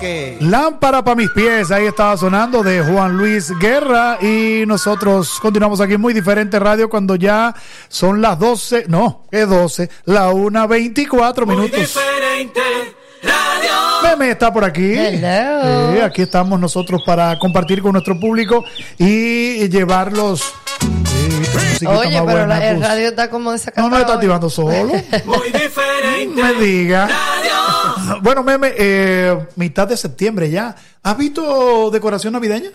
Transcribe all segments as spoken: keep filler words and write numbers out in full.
que... Lámpara para mis pies, ahí estaba sonando de Juan Luis Guerra y nosotros continuamos aquí en Muy Diferente Radio cuando ya son las doce, no, ¿qué doce? La una veinticuatro minutos. Muy Diferente Radio. Meme está por aquí. Hello. Sí, aquí estamos nosotros para compartir con nuestro público y llevarlos... Sí, oye, pero buena, la, el pues. radio está como desacatado. No, no está activando solo. Muy diferente. Me diga. Radio. Bueno, meme, eh, mitad de septiembre ya. ¿Has visto decoración navideña?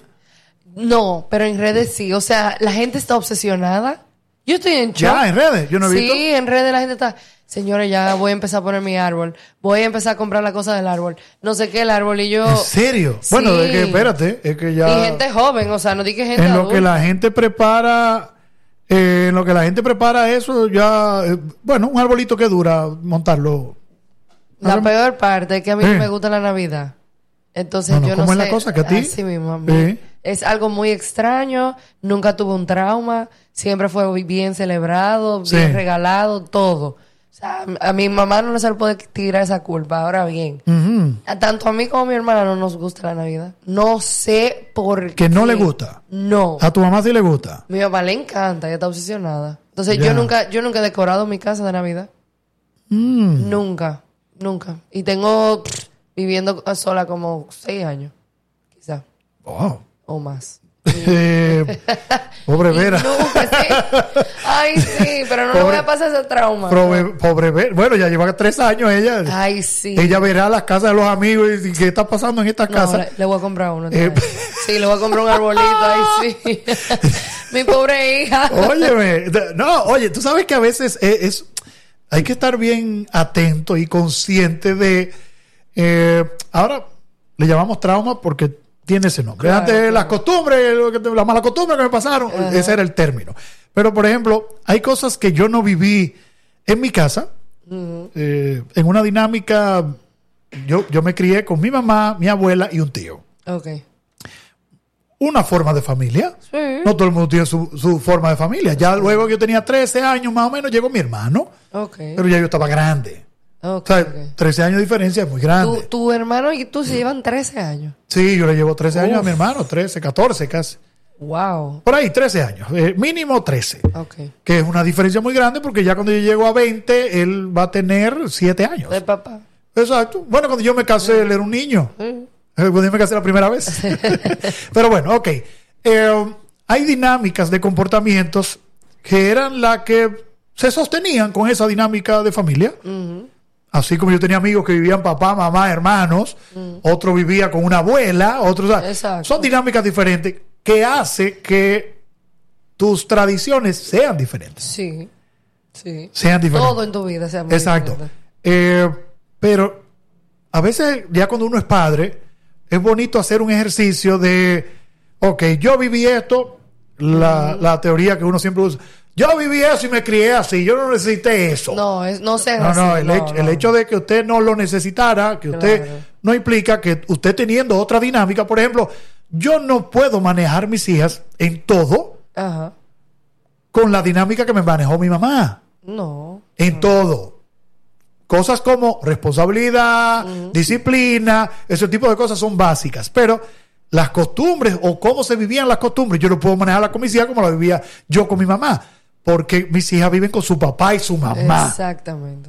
No, pero en redes sí. O sea, la gente está obsesionada. Yo estoy en shock. Ya, en redes. Yo no he sí, visto. Sí, en redes la gente está... Señores, ya voy a empezar a poner mi árbol. Voy a empezar a comprar la cosa del árbol. No sé qué el árbol y yo... ¿En serio? Sí. Bueno, es que espérate, es que ya... Y gente joven, o sea, no di que gente En lo adulta. que la gente prepara... Eh, en lo que la gente prepara eso, ya... Eh, bueno, un arbolito que dura montarlo. La ¿No? peor parte es que a mí Eh. no me gusta la Navidad. Entonces No, no, yo no ¿cómo sé... es la cosa? ¿Que a ti? Así mismo. A mí. Eh. Es algo muy extraño. Nunca tuve un trauma. Siempre fue bien celebrado, Sí. bien regalado, todo. O sea, a mi mamá no se le puede tirar esa culpa. Ahora bien, Uh-huh. a tanto a mí como a mi hermana no nos gusta la Navidad. No sé por qué. Que no le gusta. No. A tu mamá sí le gusta. Mi mamá le encanta, ella está obsesionada. Entonces Ya. yo nunca, yo nunca he decorado mi casa de Navidad. Mm. Nunca, nunca. Y tengo pff, viviendo sola como seis años, quizá, Oh. o más. Eh, pobre Vera. Nunca, sí. Ay, sí, pero no le voy a pasar ese trauma. Pobre, pobre Vera. Bueno, ya lleva tres años ella. Ay, sí. Ella verá las casas de los amigos y dice, ¿qué está pasando en estas No, casas? le, le voy a comprar uno. Eh, Sí, le voy a comprar un arbolito. Ay, sí. Mi pobre hija. Óyeme, no, oye, tú sabes que a veces es, es- hay que estar bien atento y consciente de, eh, ahora le llamamos trauma porque tiene ese nombre. Claro, Antes claro. las costumbres, lo que te- la mala costumbre que me pasaron, Ajá. ese era el término. Pero por ejemplo, hay cosas que yo no viví en mi casa, Ujú. eh, en una dinámica, yo, yo me crié con mi mamá, mi abuela y un tío. Ok. Una forma de familia. Sí. No todo el mundo tiene su, su forma de familia. Ya luego que yo tenía trece años más o menos, llegó mi hermano. Ok. Pero ya yo estaba grande. Ok, O sea, ok. trece años de diferencia es muy grande. Tu, tu hermano y tú se llevan trece años. Sí, yo le llevo trece años a Uf. mi hermano, trece, catorce casi. Wow. Por ahí, trece años. eh, mínimo trece. Ok. Que es una diferencia muy grande porque ya cuando yo llego a veinte, él va a tener siete años. De papá. Exacto. Bueno, cuando yo me casé, él era un niño. Sí. Eh, Cuando yo me casé la primera vez. Pero bueno, ok. Eh, hay dinámicas de comportamientos que eran las que se sostenían con esa dinámica de familia. Ujú. Así como yo tenía amigos que vivían papá, mamá, hermanos, otro vivía con una abuela, otros, o sea, Exacto. son dinámicas diferentes que hace que tus tradiciones sean diferentes. Sí. Sí. Sean diferentes. Todo en tu vida sea muy Exacto. diferente. Eh, pero a veces ya cuando uno es padre, es bonito hacer un ejercicio de, ok, yo viví esto, la, la teoría que uno siempre usa, yo viví eso y me crié así, yo no necesité eso. No, es, no seas No, así. no, el, no, hecho, el no. hecho de que usted no lo necesitara, que usted Claro. no implica que usted teniendo otra dinámica, por ejemplo, yo no puedo manejar mis hijas en todo Ajá. con la dinámica que me manejó mi mamá, No. en todo. Cosas como responsabilidad, disciplina, ese tipo de cosas son básicas, pero las costumbres o cómo se vivían las costumbres, yo no puedo manejarlas con mis hijas como la vivía yo con mi mamá, porque mis hijas viven con su papá y su mamá. Exactamente.